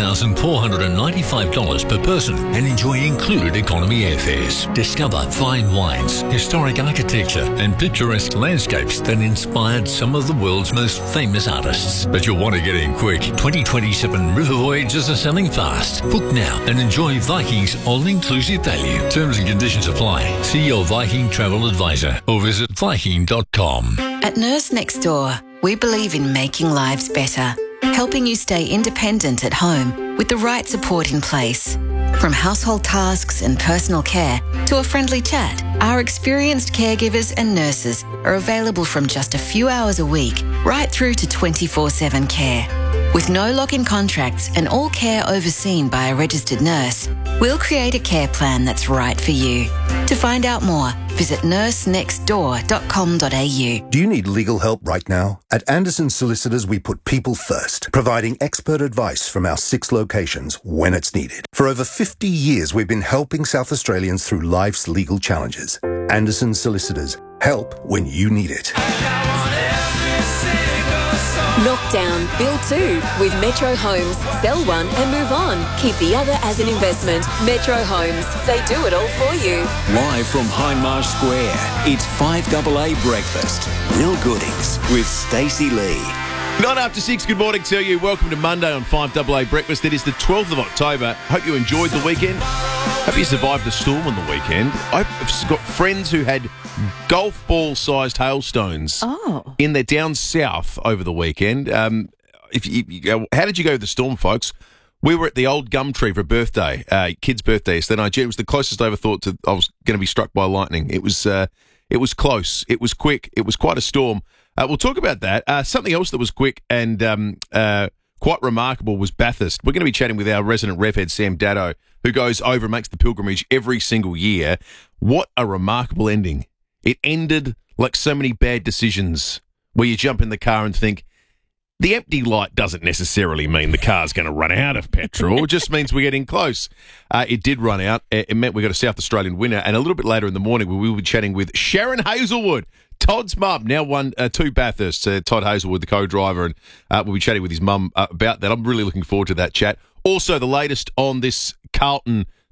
$5,495 per person and enjoy included economy airfares. Discover fine wines, historic architecture and picturesque landscapes that inspired some of the world's most famous artists. But you'll want to get in quick. 2027 river voyages are selling fast. Book now and enjoy Viking's all-inclusive value. Terms and conditions apply. See your Viking travel advisor or visit viking.com. At Nurse Next Door, we believe in making lives better, helping you stay independent at home with the right support in place. From household tasks and personal care to a friendly chat, our experienced caregivers and nurses are available from just a few hours a week right through to 24/7 care. With no lock-in contracts and all care overseen by a registered nurse, we'll create a care plan that's right for you. To find out more, visit nursenextdoor.com.au. Do you need legal help right now? At Anderson Solicitors, we put people first, providing expert advice from our 6 locations when it's needed. For over 50 years, we've been helping South Australians through life's legal challenges. Anderson Solicitors, help when you need it. Knock down, build 2 with Metro Homes. Sell one and move on. Keep the other as an investment. Metro Homes. They do it all for you. Live from Hindmarsh Square, it's 5AA Breakfast. Real goodings with Stacey Lee. 9 after 6, good morning to you. Welcome to Monday on 5AA Breakfast. It is the 12th of October. Hope you enjoyed the weekend. Hope you survived the storm on the weekend. I've got friends who had golf ball-sized hailstones in their down south over the weekend. How did you go with the storm, folks? We were at the old gum tree for a birthday, kid's birthday yesterday night. It was the closest I ever thought I was going to be struck by lightning. It was close. It was quick. It was quite a storm. We'll talk about that. Something else that was quick and quite remarkable was Bathurst. We're going to be chatting with our resident rev head, Sam Daddo, who goes over and makes the pilgrimage every single year. What a remarkable ending. It ended like so many bad decisions where you jump in the car and think, the empty light doesn't necessarily mean the car's going to run out of petrol. It just means we're getting close. It did run out. It meant we got a South Australian winner. And a little bit later in the morning, we will be chatting with Sharon Hazelwood, Todd's mum, now won 2 Bathursts. Todd Hazelwood, the co-driver, and we'll be chatting with his mum about that. I'm really looking forward to that chat. Also, the latest on this Carlton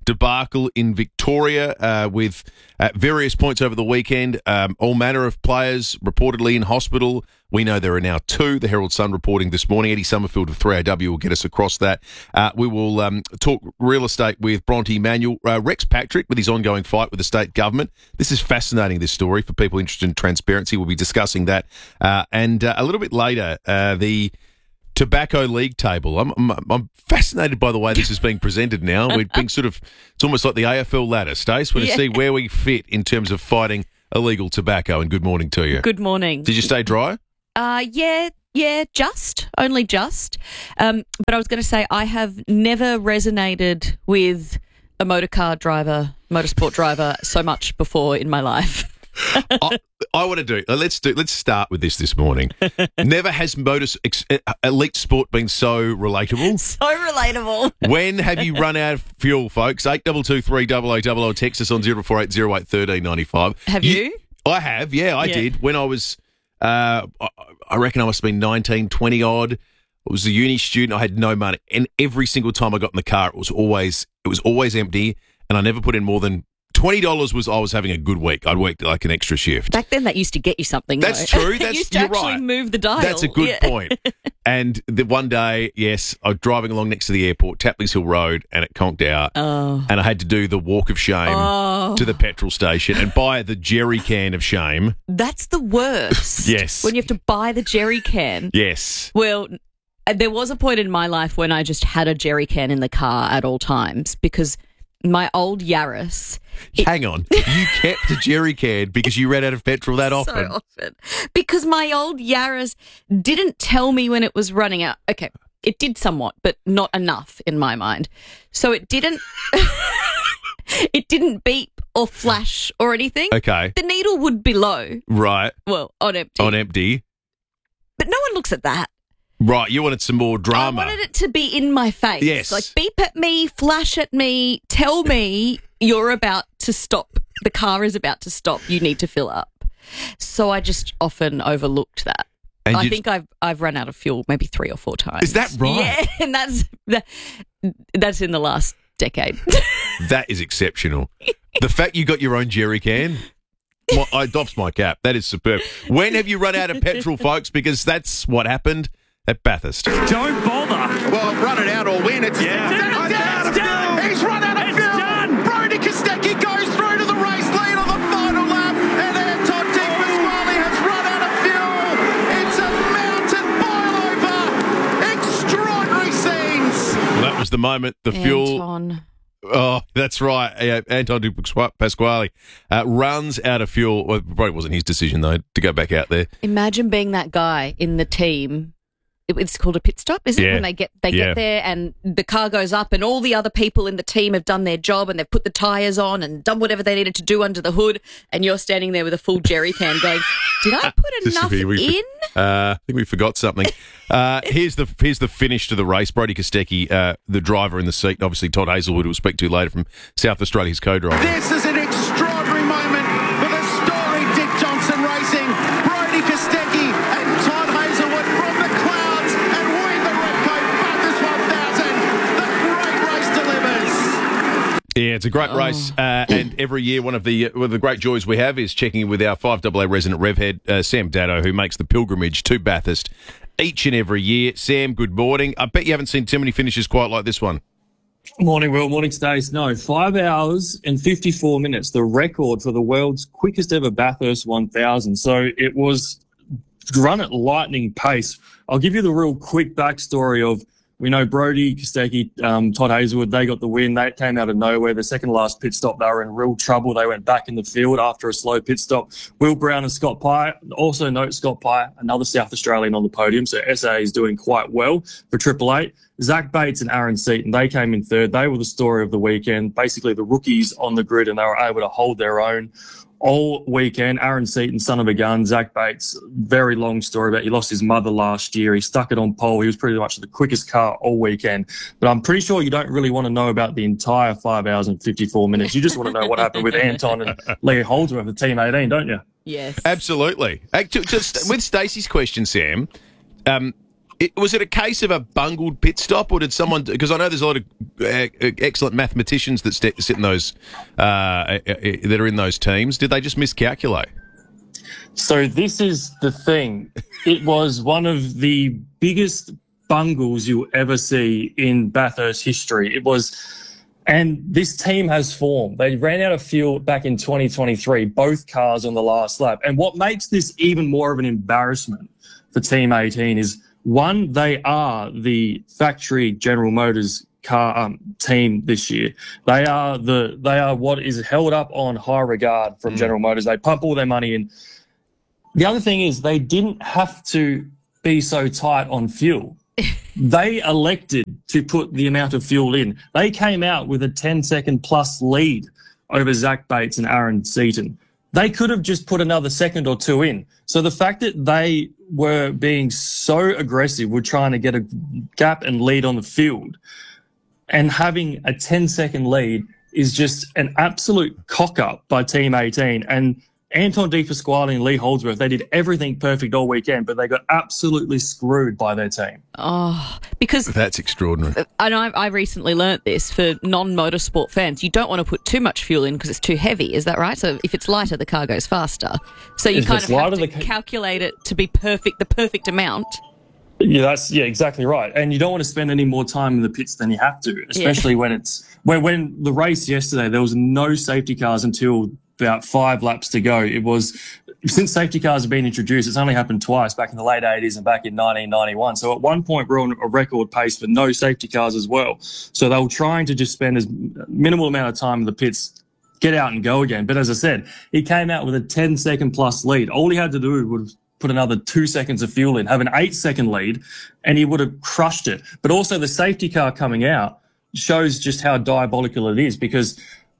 debacle in Victoria with at various points over the weekend, all manner of players reportedly in hospital. We know there are now 2. The Herald Sun reporting this morning. Eddie Summerfield of 3AW will get us across that. We will talk real estate with Bronte Manuel. Rex Patrick with his ongoing fight with the state government. This is fascinating, this story, for people interested in transparency. We'll be discussing that. And a little bit later, the Tobacco League table. I'm fascinated by the way this is being presented now. We're being it's almost like the AFL ladder, Stace. We're to see where we fit in terms of fighting illegal tobacco. And good morning to you. Good morning. Did you stay dry? Only just. But I was going to say I have never resonated with a motorsport driver so much before in my life. I want to do. Let's start with this morning. Never has elite sport been so relatable. So relatable. When have you run out of fuel, folks? 822 text us on 0480 1395. Have you? I have. Yeah, I did when I was. I reckon I must have been 19, 20 odd. I was a uni student. I had no money, and every single time I got in the car, it was always empty, and I never put in more than $20. I was having a good week. I'd worked like an extra shift. Back then, that used to get you something. That's though. true. It used to actually move the dial. That's a good point. And the one day, yes, I was driving along next to the airport, Tapley's Hill Road, and it conked out. Oh. And I had to do the walk of shame to the petrol station and buy the jerry can of shame. That's the worst. Yes. When you have to buy the jerry can. Yes. Well, there was a point in my life when I just had a jerry can in the car at all times because my old Yaris. Hang on. You kept a jerry can because you ran out of petrol that often? So often. Because my old Yaris didn't tell me when it was running out. Okay, it did somewhat, but not enough in my mind. So it didn't it didn't beep or flash or anything. Okay. The needle would be low. Right. Well, on empty. On empty. But no one looks at that. Right, you wanted some more drama. I wanted it to be in my face. Yes. Like, beep at me, flash at me, tell me you're about to stop. The car is about to stop. You need to fill up. So I just often overlooked that. And I think I've run out of fuel maybe 3 or 4 times. Is that right? Yeah, and that's in the last decade. That is exceptional. The fact you got your own jerry can, I doffs my cap. That is superb. When have you run out of petrol, folks? Because that's what happened at Bathurst. Don't bother. Well, run it out or win. It's done. He's run out of fuel. Done. Brodie Kostecki goes through to the race lead on the final lap, and Anton De Pasquale has run out of fuel. It's a mountain boil over. Extraordinary scenes. Well, that was the moment the fuel. Oh, that's right. Anton De Pasquale runs out of fuel. Well, it probably wasn't his decision, though, to go back out there. Imagine being that guy in the team. It's called a pit stop, isn't it? When they get there and the car goes up and all the other people in the team have done their job and they've put the tyres on and done whatever they needed to do under the hood, and you're standing there with a full jerry can going, did I put enough in? I think we forgot something. Here's the finish to the race. Brodie Kostecki, the driver in the seat, obviously Todd Hazelwood, who we'll speak to later from South Australia's co-driver. This is an extraordinary moment for the storied Dick Johnson Racing. Brodie Kostecki and Todd Hazelwood from the clouds and win the Repco Bathurst 1000. The great race delivers. Yeah, it's a great race, and every year one of the great joys we have is checking in with our 5AA resident rev head, Sam Datto, who makes the pilgrimage to Bathurst each and every year. Sam, good morning. I bet you haven't seen too many finishes quite like this one. Morning, Will. Morning, Stace. No, 5 hours and 54 minutes, the record for the world's quickest ever Bathurst 1000. So it was run at lightning pace. I'll give you the real quick backstory of, we know Brodie Kostecki, Todd Hazelwood, they got the win. They came out of nowhere. The second last pit stop, they were in real trouble. They went back in the field after a slow pit stop. Will Brown and Scott Pye. Also note Scott Pye, another South Australian on the podium. So SA is doing quite well for Triple Eight. Zach Bates and Aaron Seaton, they came in third. They were the story of the weekend. Basically the rookies on the grid, and they were able to hold their own all weekend. Aaron Seaton, son of a gun. Zach Bates, very long story about he lost his mother last year. He stuck it on pole. He was pretty much the quickest car all weekend. But I'm pretty sure you don't really want to know about the entire 5 hours and 54 minutes. You just want to know what happened with Anton and Leo Holdsworth of Team 18, don't you? Yes. Absolutely. Just with Stacey's question, Sam, Was it a case of a bungled pit stop, or did someone? Because I know there's a lot of excellent mathematicians that sit in those that are in those teams. Did they just miscalculate? So this is the thing. It was one of the biggest bungles you'll ever see in Bathurst history. It was, and this team has formed. They ran out of fuel back in 2023, both cars on the last lap. And what makes this even more of an embarrassment for Team 18 is, one, they are the factory General Motors car team this year. They are what is held up on high regard from General Motors. They pump all their money in. The other thing is they didn't have to be so tight on fuel. They elected to put the amount of fuel in. They came out with a 10-second plus lead over Zach Bates and Aaron Seaton. They could have just put another second or two in. So the fact that they were being so aggressive with trying to get a gap and lead on the field and having a 10-second lead is just an absolute cock-up by Team 18. And Anton De Pasquale and Lee Holdsworth, they did everything perfect all weekend, but they got absolutely screwed by their team. Oh, because... That's extraordinary. And I recently learnt this for non-motorsport fans. You don't want to put too much fuel in because it's too heavy. Is that right? So if it's lighter, the car goes faster. So you kind of have to calculate it to be perfect, the perfect amount. Yeah, exactly right. And you don't want to spend any more time in the pits than you have to, especially when the race yesterday, there was no safety cars until about 5 laps to go. It was, since safety cars have been introduced, it's only happened twice, back in the late 80s and back in 1991. So at one point, we're on a record pace for no safety cars as well. So they were trying to just spend as minimal amount of time in the pits, get out and go again. But as I said, he came out with a 10-second plus lead. All he had to do was put another 2 seconds of fuel in, have an 8-second lead, and he would have crushed it. But also the safety car coming out shows just how diabolical it is, because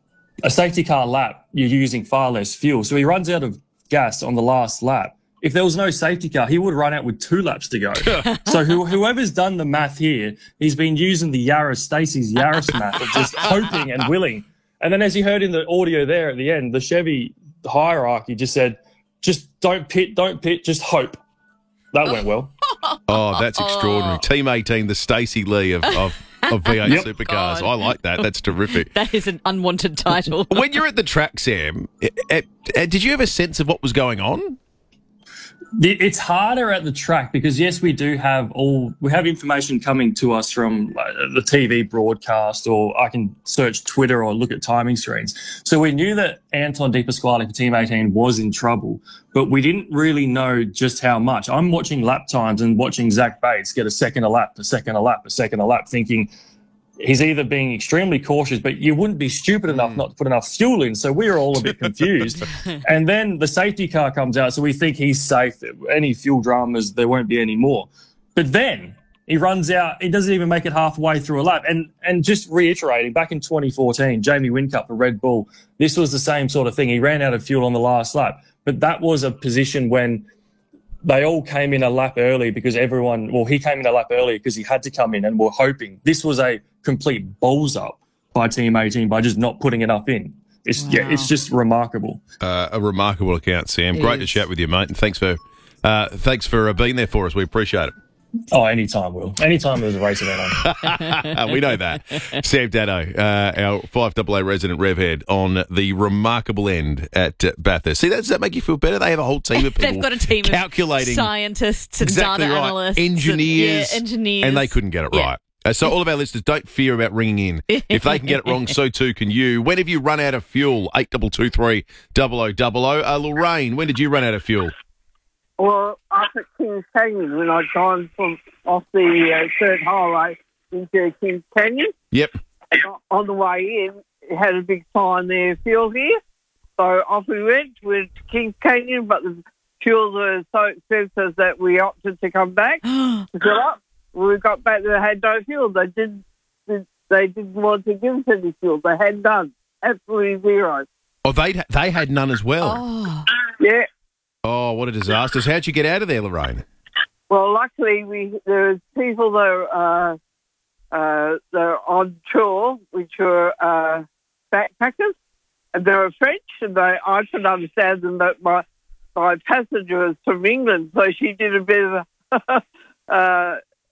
a safety car lap, you're using far less fuel. So he runs out of gas on the last lap. If there was no safety car, he would run out with 2 laps to go. So whoever's done the math here, he's been using the Stacey's Yaris math of just hoping and willing. And then as you heard in the audio there at the end, the Chevy hierarchy just said, just don't pit, just hope. That went well. Oh, that's extraordinary. Team 18, the Stacey Lee of V8 supercars. God. I like that. That's terrific. That is an unwanted title. When you're at the track, Sam, did you have a sense of what was going on? It's harder at the track because, yes, we have information coming to us from the TV broadcast, or I can search Twitter or look at timing screens. So we knew that Anton De Pasquale for Team 18 was in trouble, but we didn't really know just how much. I'm watching lap times and watching Zach Bates get a second a lap, thinking he's either being extremely cautious, but you wouldn't be stupid enough not to put enough fuel in. So we were all a bit confused. And then the safety car comes out, so we think he's safe. Any fuel dramas, there won't be any more. But then he runs out. He doesn't even make it halfway through a lap. And just reiterating, back in 2014, Jamie Whincup for Red Bull, this was the same sort of thing. He ran out of fuel on the last lap. But that was a position when they all came in a lap early because he came in a lap early because he had to come in, and we're hoping. This was a complete balls up by Team 18 by just not putting enough in. It's just remarkable. A remarkable account, Sam. Great to chat with you, mate, and thanks for being there for us. We appreciate it. Oh, anytime, Will. Anytime there's a race event on. We know that. Sam Dano, our 5AA resident rev head on the remarkable end at Bathurst. See, does that make you feel better? They have a whole team of people. They've got a team calculating of scientists and exactly data right. analysts. Engineers. Engineers. And they couldn't get it right. So all of our listeners, don't fear about ringing in. If they can get it wrong, so too can you. When have you run out of fuel? 8223 0000. Lorraine, when did you run out of fuel? Well, up at Kings Canyon, when I'd gone off the third highway into Kings Canyon. Yep. And on the way in, it had a big sign there, fuel here. So off we went with Kings Canyon, but the fuels were so expensive that we opted to come back to fill up. When we got back, they had no fuel. They didn't want to give us any fuel. They had none. Absolutely zero. Oh, they had none as well. Oh. Yeah. Oh, what a disaster. How'd you get out of there, Lorraine? Well, luckily, there was people that are on tour, which were backpackers, and they were French, and I could understand them, but my passenger was from England, so she did a bit of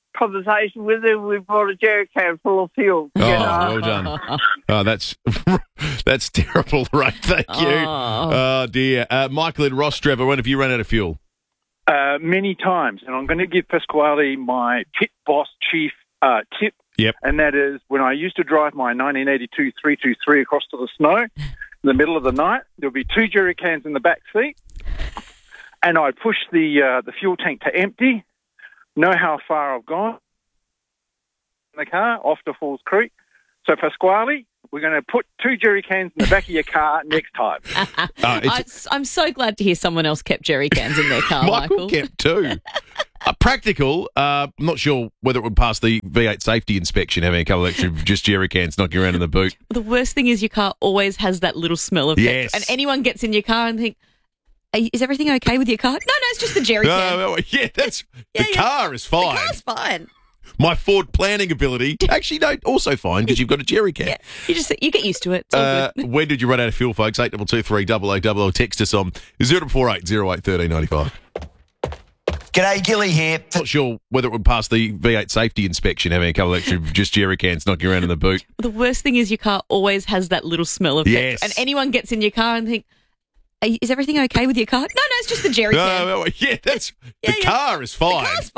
conversation with him, we brought a jerry can full of fuel. Oh, well done. Oh, that's terrible, Ray. Thank you. Oh, dear. Michael in Rostrevor, when have you run out of fuel? Many times, and I'm going to give Pasquale my pit boss chief tip. Yep. And that is when I used to drive my 1982 323 across to the snow in the middle of the night, there'll be 2 jerry cans in the back seat, and I'd push the fuel tank to empty, know how far I've gone in the car off to Falls Creek. So, Pasquale, we're going to put 2 jerry cans in the back of your car next time. I'm so glad to hear someone else kept jerry cans in their car, Michael. Kept 2. Practical. I'm not sure whether it would pass the V8 safety inspection, having a couple of extra just jerry cans knocking around in the boot. The worst thing is your car always has that little smell of petrol. And anyone gets in your car and think, is everything okay with your car? No, it's just the jerry can. The car is fine. The car's fine. My Ford planning ability, actually, no, also fine because you've got a jerry can. Yeah, you get used to it. It's all good. When did you run out of fuel, folks? 8223 text us on 0448 08 1395. G'day, Gilly here. Not sure whether it would pass the V8 safety inspection, having a couple of extra just jerry cans knocking around in the boot. The worst thing is your car always has that little smell of petrol. And anyone gets in your car and think, is everything okay with your car? No, it's just the jerry can. The car is fine.